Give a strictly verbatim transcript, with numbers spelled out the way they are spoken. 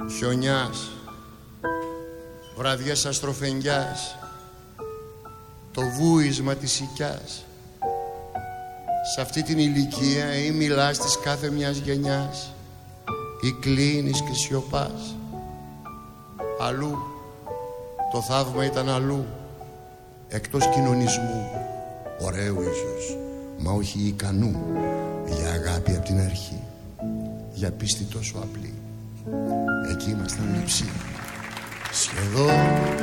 χιονιάς, βραδιές αστροφενιάς, το βούισμα της οικιάς. Σ' αυτή την ηλικία ή μιλάς της κάθε μιας γενιάς ή κλείνεις και σιωπάς. Αλλού το θαύμα ήταν αλλού, εκτός κοινωνισμού, ωραίου ίσως, μα όχι ικανού για αγάπη απ' την αρχή, για πίστη τόσο απλή. Εκεί ήμασταν λειψοί, σχεδόν